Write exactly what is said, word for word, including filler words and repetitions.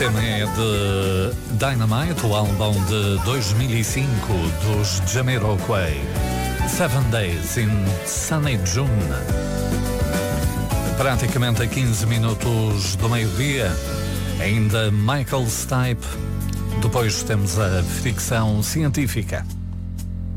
tema é de Dynamite, o álbum de dois mil e cinco dos Jamiroquai. Seven Days in Sunny June. Praticamente a quinze minutos do meio-dia. Ainda Michael Stipe. Depois temos a ficção científica.